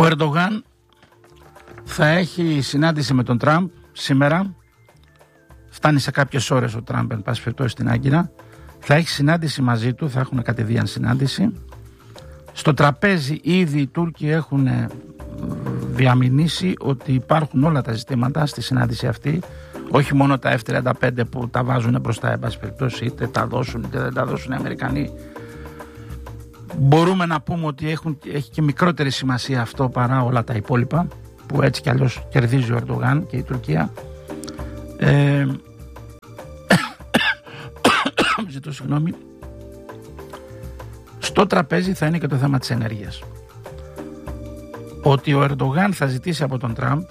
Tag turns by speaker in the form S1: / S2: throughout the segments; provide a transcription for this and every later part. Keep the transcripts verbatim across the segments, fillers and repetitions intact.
S1: Ο Ερντογάν θα έχει συνάντηση με τον Τραμπ σήμερα. Φτάνει σε κάποιες ώρες ο Τραμπ, εν πάση περιπτώσει, στην Άγκυρα. Θα έχει συνάντηση μαζί του, θα έχουν κατηδίαν συνάντηση. Στο τραπέζι ήδη οι Τούρκοι έχουν διαμηνήσει ότι υπάρχουν όλα τα ζητήματα στη συνάντηση αυτή. Όχι μόνο τα εφ τριάντα πέντε που τα βάζουν μπροστά, εν πάση περιπτώσει, είτε τα δώσουν είτε δεν τα δώσουν οι Αμερικανοί. Μπορούμε να πούμε ότι έχουν, έχει και μικρότερη σημασία αυτό παρά όλα τα υπόλοιπα, που έτσι κι αλλιώς κερδίζει ο Ερντογάν και η Τουρκία. Ε, ζητώ συγγνώμη. Στο τραπέζι θα είναι και το θέμα της ενέργειας. Ότι ο Ερντογάν θα ζητήσει από τον Τραμπ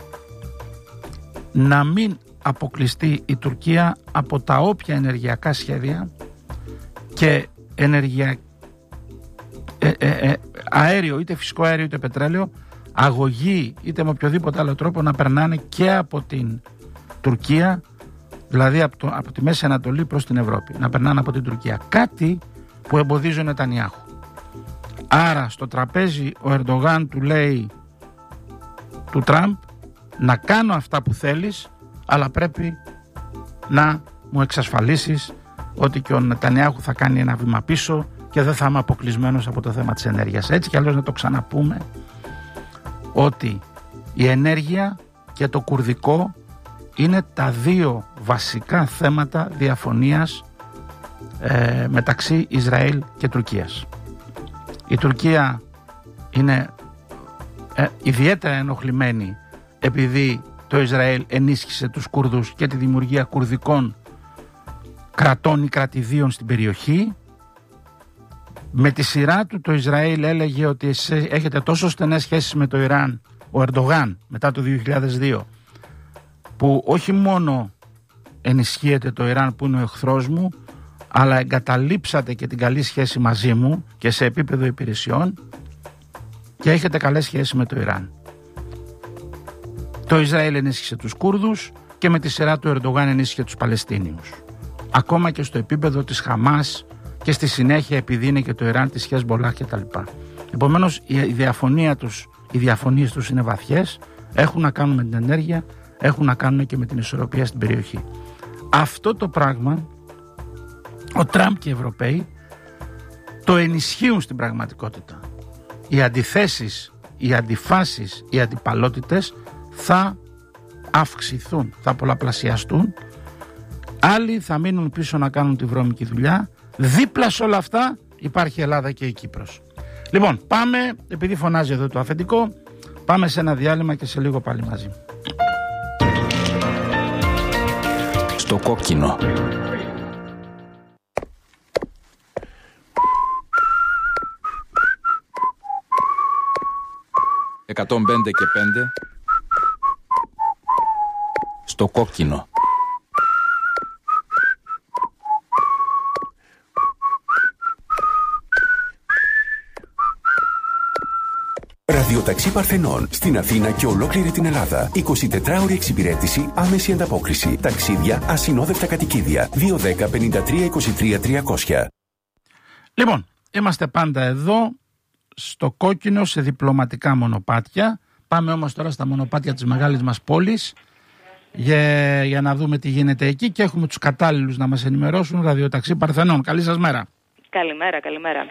S1: να μην αποκλειστεί η Τουρκία από τα όποια ενεργειακά σχέδια και ενεργεια... ε, ε, ε, αέριο, είτε φυσικό αέριο είτε πετρέλαιο, αγωγή είτε με οποιοδήποτε άλλο τρόπο, να περνάνε και από την Τουρκία, δηλαδή από, το, από τη Μέση Ανατολή προς την Ευρώπη, να περνάνε από την Τουρκία. Κάτι που εμποδίζει ο Νετανιάχου. Άρα στο τραπέζι ο Ερντογάν του λέει του Τραμπ, να κάνω αυτά που θέλεις, αλλά πρέπει να μου εξασφαλίσεις ότι και ο Νετανιάχου θα κάνει ένα βήμα πίσω και δεν θα είμαι αποκλεισμένος από το θέμα της ενέργειας. Έτσι κι αλλιώς να το ξαναπούμε, ότι η ενέργεια και το κουρδικό είναι τα δύο βασικά θέματα διαφωνίας ε, μεταξύ Ισραήλ και Τουρκίας. Η Τουρκία είναι ε, ιδιαίτερα ενοχλημένη επειδή το Ισραήλ ενίσχυσε τους Κούρδους και τη δημιουργία κουρδικών κρατών ή κρατηδίων στην περιοχή. Με τη σειρά του το Ισραήλ έλεγε ότι έχετε τόσο στενές σχέσεις με το Ιράν, ο Ερντογάν μετά το δύο χιλιάδες δύο, που όχι μόνο ενισχύεται το Ιράν που είναι ο εχθρός μου, αλλά εγκαταλείψατε και την καλή σχέση μαζί μου και σε επίπεδο υπηρεσιών και έχετε καλές σχέσεις με το Ιράν. Το Ισραήλ ενίσχυσε τους Κούρδους και με τη σειρά του Ερντογάν ενίσχυσε τους Παλαιστίνιους. Ακόμα και στο επίπεδο της Χαμάς και στη συνέχεια, επειδή είναι και το Ιράν, της Χεσμπολάχ κτλ. Επομένως η διαφωνία τους, οι διαφωνίες τους είναι βαθιές, έχουν να κάνουν με την ενέργεια, έχουν να κάνουν και με την ισορροπία στην περιοχή. Αυτό το πράγμα ο Τραμπ και οι Ευρωπαίοι το ενισχύουν στην πραγματικότητα. Οι αντιθέσεις, οι αντιφάσεις, οι αντιπαλότητες θα αυξηθούν, θα πολλαπλασιαστούν. Άλλοι θα μείνουν πίσω να κάνουν τη βρώμικη δουλειά. Δίπλα σε όλα αυτά υπάρχει η Ελλάδα και η Κύπρος. Λοιπόν, πάμε, επειδή φωνάζει εδώ το αφεντικό, πάμε σε ένα διάλειμμα και σε λίγο πάλι μαζί.
S2: Στο κόκκινο. εκατόν πέντε και πέντε. Στο κόκκινο.
S3: Ραδιοταξί Παρθενών στην Αθήνα και ολόκληρη την Ελλάδα. εικοσιτετράωρη εξυπηρέτηση, άμεση ανταπόκριση. Ταξίδια, ασυνόδευτα κατοικίδια. δύο δέκα πενήντα τρία είκοσι τρία τριακόσια.
S1: Λοιπόν, είμαστε πάντα εδώ στο κόκκινο σε διπλωματικά μονοπάτια. Πάμε όμως τώρα στα μονοπάτια της μεγάλης μας πόλης για, για να δούμε τι γίνεται εκεί και έχουμε τους κατάλληλους να μας ενημερώσουν. Ραδιοταξί Παρθενών. Καλή σας μέρα.
S4: Καλημέρα, καλημέρα.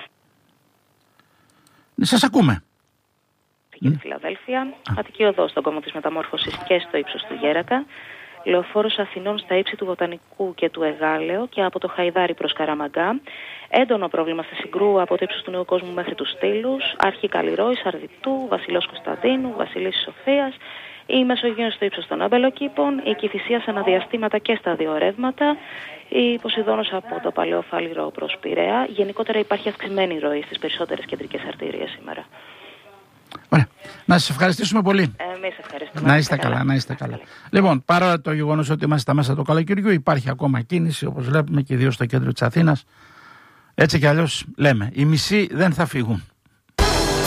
S1: Σας ακούμε.
S4: Στην Φιλαδέλφια, Αττική Οδός στον κόμμα της Μεταμόρφωσης και στο ύψος του Γέρακα, λεωφόρος Αθηνών στα ύψη του Βοτανικού και του Εγάλεο και από το Χαϊδάρι προς Καραμαγκά, έντονο πρόβλημα στη Συγκρού από το ύψος του Νέου Κόσμου μέχρι τους Στήλους, Αρχή Καλλιρόη, Αρδιτού, Βασιλός Κωνσταντίνου, Βασιλής Σοφίας, η Μεσογείος στο ύψος των Αμπελοκήπων, η Κηφισία σε αναδιαστήματα και στα δύο ρεύματα, η Ποσειδώνος από το Παλαιό Φάληρο προς Πειραιά. Γενικότερα υπάρχει αυξημένη ροή στις περισσότερες κεντρικές αρτηρίες σήμερα.
S1: Ωραία. Να σας ευχαριστήσουμε πολύ.
S4: Εμείς ευχαριστούμε.
S1: Να είστε καλά, καλά, να είστε καλά. Λοιπόν, παρά το γεγονός ότι είμαστε στα μέσα του καλοκαιριού, υπάρχει ακόμα κίνηση, όπως βλέπουμε, και ιδίως στο κέντρο της Αθήνας. Έτσι κι αλλιώς λέμε, οι μισοί δεν θα φύγουν.